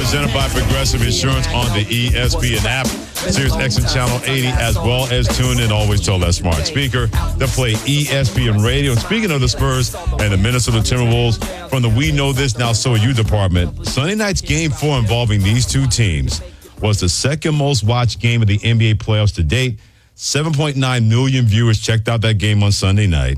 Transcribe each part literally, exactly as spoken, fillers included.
presented by Progressive Insurance on the E S P N app, Sirius X M Channel eighty, as well as tune in. Always tell that smart speaker to play E S P N Radio. And speaking of the Spurs and the Minnesota Timberwolves, from the We Know This Now So Are You department, Sunday night's game four involving these two teams was the second most watched game of the N B A playoffs to date. seven point nine million viewers checked out that game on Sunday night,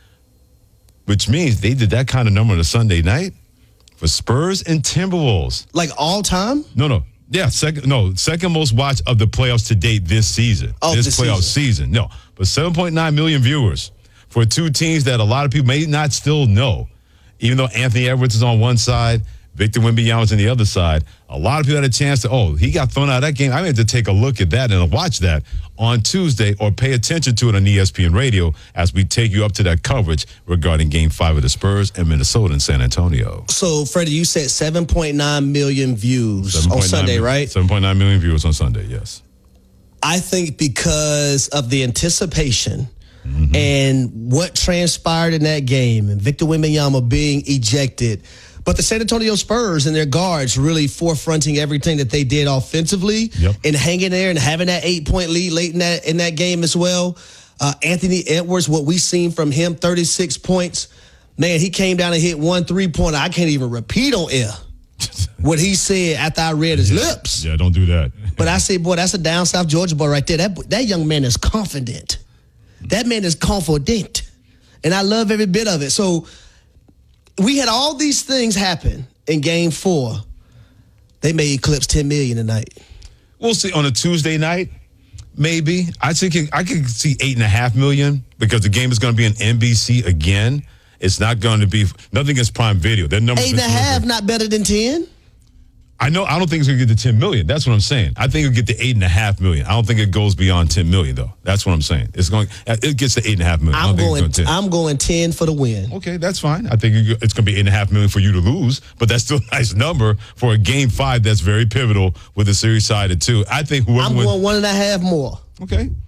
which means they did that kind of number on a Sunday night for Spurs and Timberwolves. Like all time? No, no. Yeah, second no, second most watched of the playoffs to date this season. Oh, this, this playoff season. season. No, but seven point nine million viewers for two teams that a lot of people may not still know. Even though Anthony Edwards is on one side, Victor Wembanyama is on the other side, a lot of people had a chance to, oh, he got thrown out of that game. I had to take a look at that and watch that on Tuesday or pay attention to it on E S P N Radio as we take you up to that coverage regarding Game five of the Spurs and Minnesota and San Antonio. So, Freddie, you said seven point nine million views on Sunday, right? seven point nine million viewers on Sunday, yes. I think because of the anticipation mm-hmm. and what transpired in that game and Victor Wembanyama being ejected, but the San Antonio Spurs and their guards really forefronting everything that they did offensively yep. and hanging there and having that eight-point lead late in that in that game as well. Uh, Anthony Edwards, what we seen from him, thirty-six points. Man, he came down and hit one three-pointer. I can't even repeat on air what he said after I read his yeah. lips. Yeah, don't do that. But I say, boy, that's a down South Georgia boy right there. That, that young man is confident. That man is confident. And I love every bit of it. So, we had all these things happen in game four. They may eclipse ten million tonight. We'll see on a Tuesday night, maybe. I think I could see eight and a half million because the game is going to be on N B C again. It's not going to be nothing against Prime Video. Their numbers eight and a half, not better than ten. I know. I don't think it's going to get to ten million. That's what I'm saying. I think it'll get to eight and a half million. I don't think it goes beyond ten million though. That's what I'm saying. It's going. It gets to eight and a half million. I'm I don't going. think it's going to ten. I'm going ten for the win. Okay, that's fine. I think it's going to be eight and a half million for you to lose, but that's still a nice number for a game five that's very pivotal with the series side of two. I think whoever I'm wins, going one and a half more. Okay,